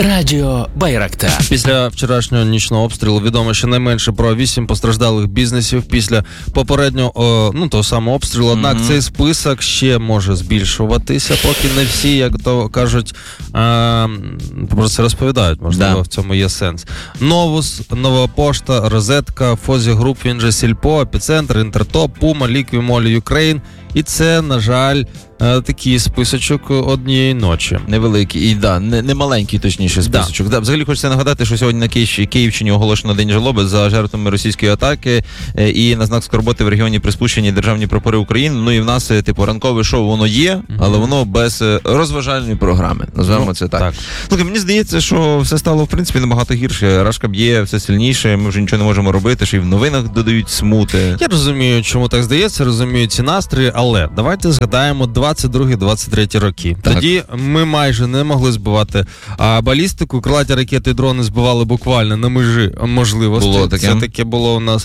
Радіо Байрактар. Після вчорашнього нічного обстрілу відомо щонайменше про 8 постраждалих бізнесів після попереднього, того самого обстрілу. Однак цей список ще може збільшуватися, поки не всі, як то кажуть, про це розповідають. Можливо, в цьому є сенс. Новус, Нова Пошта, Розетка, Фозі Груп, він же Сільпо, Епіцентр, Інтертоп, Пума, Лікві Молі, Юкрейн. І це, на жаль, такий списочок однієї ночі. Невеликий, і не маленький, точніше, списочок. Да. Взагалі хочеться нагадати, що сьогодні на Київщині оголошено День жалоби за жертвами російської атаки, і на знак скорботи в регіоні приспущені державні прапори України. Ну і в нас, ранкове шоу, воно є, але воно без розважальної програми. Називаємо це так. Слухай, мені здається, що все стало, в принципі, набагато гірше. Рашка б'є все сильніше, ми вже нічого не можемо робити, що і в новинах додають смути. Я розумію, чому так здається, розумію ці настрої, але давайте згадаємо 22-23 роки. Так. Тоді ми майже не могли збивати балістику, крилаті ракети і дрони збивали буквально на межі можливості. Це таке було у нас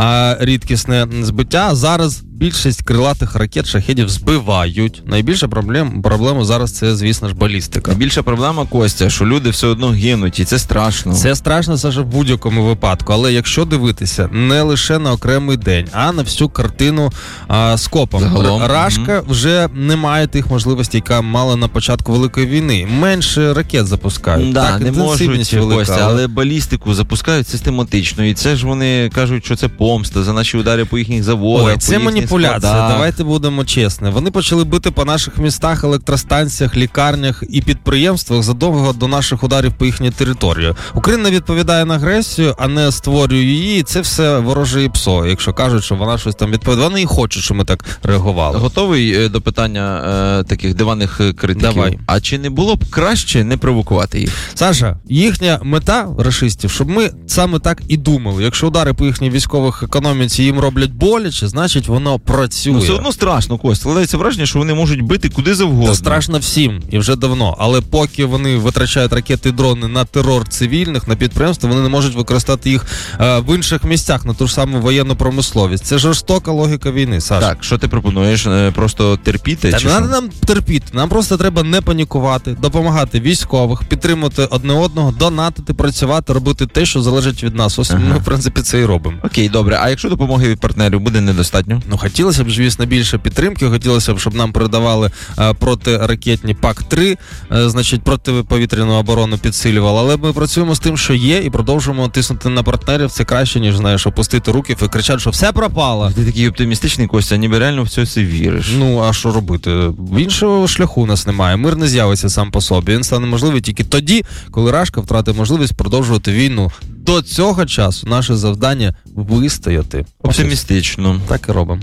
рідкісне збиття. Зараз більшість крилатих ракет, шахедів збивають. Найбільша проблема зараз це, звісно ж, балістика. Найбільша проблема, Костя, що люди все одно гинуть, і це страшно. Це страшно, Саша, в будь-якому випадку. Але якщо дивитися не лише на окремий день, а на всю картину скопом. Загалом. Рашка вже не має тих можливостей, яка мала на початку Великої війни. Менше ракет запускають. Так, не можуть, Костя, але балістику запускають систематично. І це ж вони кажуть, що це помста за наші удари по їхніх заводах. Ой, це маніпуляція, давайте будемо чесні. Вони почали бити по наших містах, електростанціях, лікарнях і підприємствах задовго до наших ударів по їхній території. Україна відповідає на агресію, а не створює її. Це все вороже ПСО, якщо кажуть, що вона щось там відповідає. Вони і хочуть, щоб ми так реагували. Готовий до питання таких диванних критиків? Давай. А чи не було б краще не провокувати їх? Саша, їхня мета рашистів, щоб ми саме так і думали. Якщо удари по їхній військових економіці їм роблять боляче, значить воно працює. Все одно страшно, Костя. Складається враження, що вони можуть бити куди завгодно. Та страшно всім, і вже давно. Але поки вони витрачають ракети і дрони на терор цивільних, на підприємства, вони не можуть використати їх в інших місцях, на ту ж саму воєнну промисловість. Це жорстока логіка війни, Саша. Так, що ти пропонуєш? Просто терпіти? Та не треба нам терпіти. Нам просто треба не панікувати, допомагати військових, підтримувати одне одного, донатити, працювати, робити те, що залежить від нас. Ось ми, в принципі, це і робимо. Окей, добре. А якщо допомоги від партнерів буде недостатньо? Хотілося б, звісно, більше підтримки, хотілося б, щоб нам передавали протиракетні ПАК-3, значить, протиповітряну оборону підсилювали, але ми працюємо з тим, що є, і продовжуємо тиснути на партнерів. Це краще, ніж, знаєш, опустити руки і кричати, що все пропало. Ти такий оптимістичний, Костя, ніби реально в це віриш. А що робити? Іншого шляху у нас немає. Мир не з'явиться сам по собі. Він стане можливий тільки тоді, коли Рашка втратить можливість продовжувати війну. До цього часу наше завдання – вистояти. Оптимістично. Так і робимо.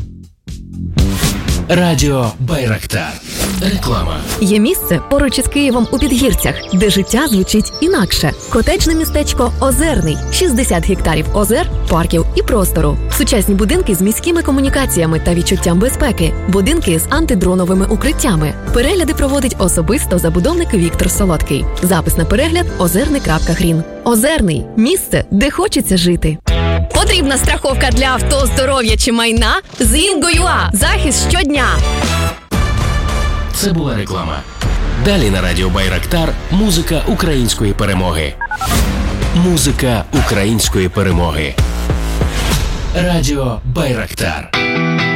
Радіо Байрактар. Реклама. Є місце поруч із Києвом у Підгірцях, де життя звучить інакше. Котеджне містечко Озерний. 60 гектарів озер, парків і простору. Сучасні будинки з міськими комунікаціями та відчуттям безпеки. Будинки з антидроновими укриттями. Перегляди проводить особисто забудовник Віктор Солодкий. Запис на перегляд озерний.грін. Озерний. Місце, де хочеться жити. Потрібна страховка для авто, здоров'я чи майна? З Інго.ua. Захист щодня. Це була реклама. Далі на Радіо Байрактар музика української перемоги. Музика української перемоги. Радіо Байрактар.